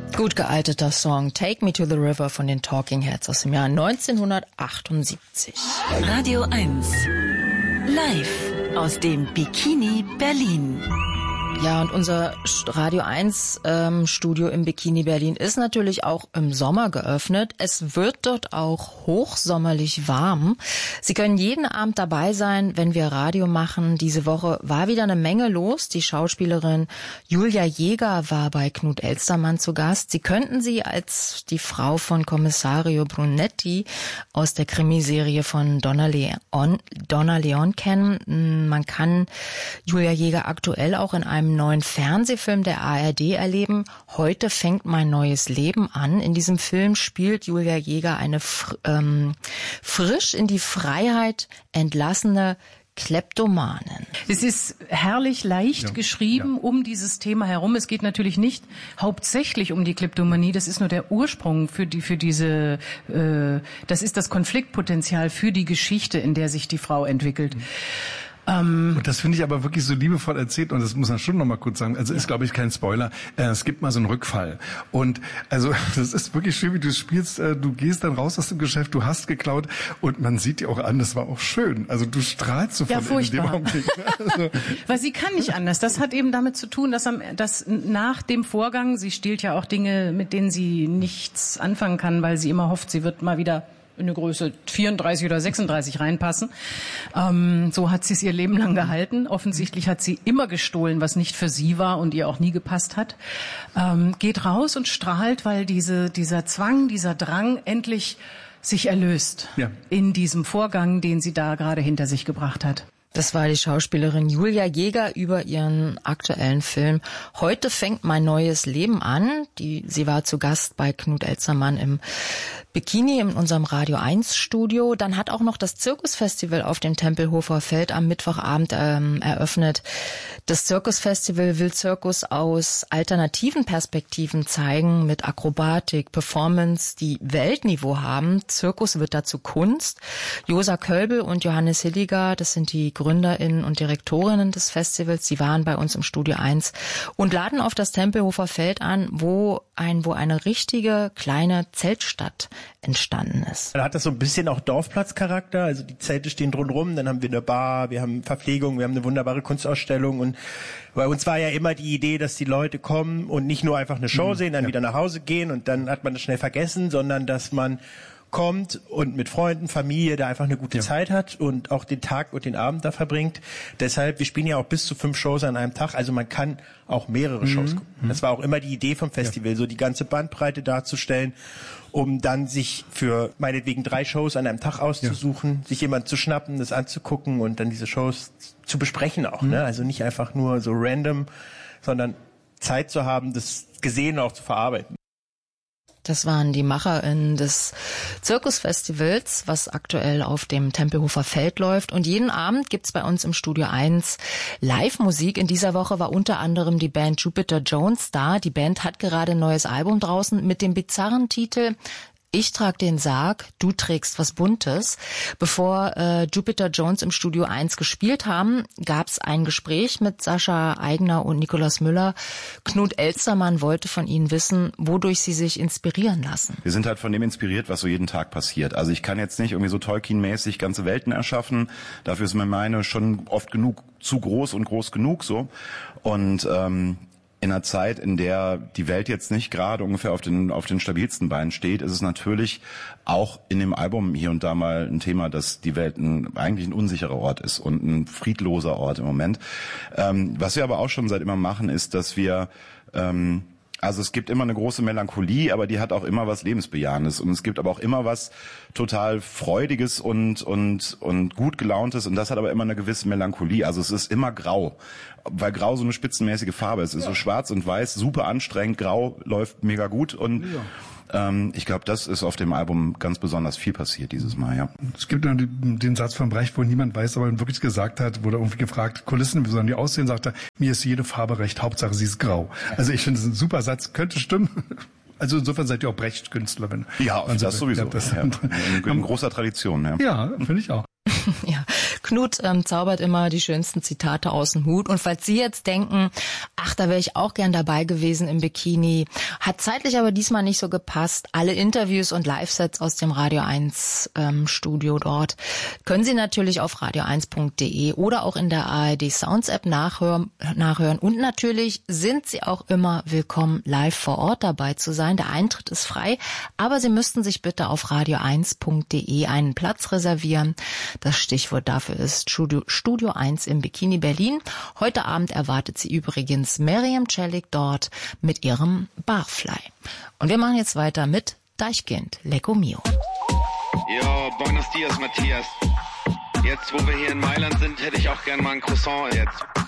Gut gealteter Song Take Me to the River von den Talking Heads aus dem Jahr 1978. Radio 1 Live aus dem Bikini Berlin. Ja, und unser Radio 1 Studio im Bikini Berlin ist natürlich auch im Sommer geöffnet. Es wird dort auch hochsommerlich warm. Sie können jeden Abend dabei sein, wenn wir Radio machen. Diese Woche war wieder eine Menge los. Die Schauspielerin Julia Jäger war bei Knut Elstermann zu Gast. Sie könnten sie als die Frau von Kommissario Brunetti aus der Krimiserie von Donna Leon kennen. Man kann Julia Jäger aktuell auch in einem neuen Fernsehfilm der ARD erleben. Heute fängt mein neues Leben an. In diesem Film spielt Julia Jäger eine frisch in die Freiheit entlassene Kleptomanin. Es ist herrlich leicht geschrieben um dieses Thema herum. Es geht natürlich nicht hauptsächlich um die Kleptomanie. Das ist nur der Ursprung das ist das Konfliktpotenzial für die Geschichte, in der sich die Frau entwickelt. Und das finde ich aber wirklich so liebevoll erzählt, und das muss man schon noch mal kurz sagen, also ist, glaube ich, kein Spoiler, es gibt mal so einen Rückfall. Und also das ist wirklich schön, wie du es spielst, du gehst dann raus aus dem Geschäft, du hast geklaut und man sieht dir auch an, das war auch schön. Also du strahlst so von in dem Augenblick. Also, weil sie kann nicht anders. Das hat eben damit zu tun, dass nach dem Vorgang, sie stiehlt ja auch Dinge, mit denen sie nichts anfangen kann, weil sie immer hofft, sie wird mal wieder in eine Größe 34 oder 36 reinpassen. So hat sie es ihr Leben lang gehalten. Offensichtlich hat sie immer gestohlen, was nicht für sie war und ihr auch nie gepasst hat. Geht raus und strahlt, weil dieser Zwang, dieser Drang endlich sich erlöst in diesem Vorgang, den sie da gerade hinter sich gebracht hat. Das war die Schauspielerin Julia Jäger über ihren aktuellen Film Heute fängt mein neues Leben an. Sie war zu Gast bei Knut Elstermann im Bikini in unserem Radio 1 Studio. Dann hat auch noch das Zirkusfestival auf dem Tempelhofer Feld am Mittwochabend eröffnet. Das Zirkusfestival will Zirkus aus alternativen Perspektiven zeigen, mit Akrobatik, Performance, die Weltniveau haben. Zirkus wird dazu Kunst. Josa Kölbel und Johannes Hilliger, das sind die GründerInnen und Direktorinnen des Festivals, sie waren bei uns im Studio 1 und laden auf das Tempelhofer Feld an, wo eine richtige kleine Zeltstadt entstanden ist. Da hat das so ein bisschen auch Dorfplatzcharakter, also die Zelte stehen drumherum, dann haben wir eine Bar, wir haben Verpflegung, wir haben eine wunderbare Kunstausstellung und bei uns war ja immer die Idee, dass die Leute kommen und nicht nur einfach eine Show sehen, dann wieder nach Hause gehen und dann hat man das schnell vergessen, sondern dass man kommt und mit Freunden, Familie da einfach eine gute Zeit hat und auch den Tag und den Abend da verbringt. Deshalb, wir spielen ja auch bis zu 5 Shows an einem Tag, also man kann auch mehrere Shows gucken. Das war auch immer die Idee vom Festival, so die ganze Bandbreite darzustellen, um dann sich für meinetwegen 3 Shows an einem Tag auszusuchen, sich jemand zu schnappen, das anzugucken und dann diese Shows zu besprechen auch. Ne? Also nicht einfach nur so random, sondern Zeit zu haben, das Gesehene auch zu verarbeiten. Das waren die MacherInnen des Zirkusfestivals, was aktuell auf dem Tempelhofer Feld läuft. Und jeden Abend gibt's bei uns im Studio 1 Live-Musik. In dieser Woche war unter anderem die Band Jupiter Jones da. Die Band hat gerade ein neues Album draußen mit dem bizarren Titel Ich trag den Sarg, du trägst was Buntes. Bevor Jupiter Jones im Studio 1 gespielt haben, gab's ein Gespräch mit Sascha Aigner und Nikolaus Müller. Knut Elstermann wollte von ihnen wissen, wodurch sie sich inspirieren lassen. Wir sind halt von dem inspiriert, was so jeden Tag passiert. Also ich kann jetzt nicht irgendwie so Tolkien-mäßig ganze Welten erschaffen. Dafür ist mir meine schon oft genug zu groß und groß genug so. Und in einer Zeit, in der die Welt jetzt nicht gerade ungefähr auf den stabilsten Beinen steht, ist es natürlich auch in dem Album hier und da mal ein Thema, dass die Welt eigentlich ein unsicherer Ort ist und ein friedloser Ort im Moment. Was wir aber auch schon seit immer machen, ist, dass wir also es gibt immer eine große Melancholie, aber die hat auch immer was Lebensbejahendes. Und es gibt aber auch immer was total Freudiges und gut Gelauntes. Und das hat aber immer eine gewisse Melancholie. Also es ist immer grau, weil grau so eine spitzenmäßige Farbe ist. Es ist so schwarz und weiß, super anstrengend. Grau läuft mega gut. Und ich glaube, das ist auf dem Album ganz besonders viel passiert dieses Mal, ja. Es gibt den Satz von Brecht, wo niemand weiß, aber er wirklich gesagt hat, wurde irgendwie gefragt, Kulissen, wie sollen die aussehen, sagt er, mir ist jede Farbe recht, Hauptsache sie ist grau. Also ich finde, das ist ein super Satz, könnte stimmen. Also insofern seid ihr auch Brecht-Künstler. Ja, das sowieso. Das in großer Tradition, ja. Ja, finde ich auch. Ja, Knut zaubert immer die schönsten Zitate aus dem Hut. Und falls Sie jetzt denken, ach, da wäre ich auch gern dabei gewesen im Bikini, hat zeitlich aber diesmal nicht so gepasst. Alle Interviews und Live-Sets aus dem Radio 1 Studio dort können Sie natürlich auf radio1.de oder auch in der ARD Sounds App nachhören. Und natürlich sind Sie auch immer willkommen, live vor Ort dabei zu sein. Der Eintritt ist frei, aber Sie müssten sich bitte auf radio1.de einen Platz reservieren. Das Stichwort dafür ist Studio 1 im Bikini Berlin. Heute Abend erwartet Sie übrigens Miriam Celik dort mit ihrem Barfly. Und wir machen jetzt weiter mit Deichkind, Lecco Mio. Jo, buenos dias, Matthias. Jetzt, wo wir hier in Mailand sind, hätte ich auch gern mal ein Croissant jetzt.